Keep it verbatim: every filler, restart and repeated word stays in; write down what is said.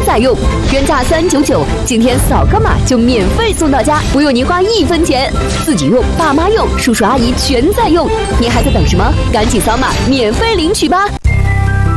在用，原价三九九，今天扫个码就免费送到家，不用您花一分钱。自己用，爸妈用，叔叔阿姨全在用，您还在等什么？赶紧扫码免费领取吧！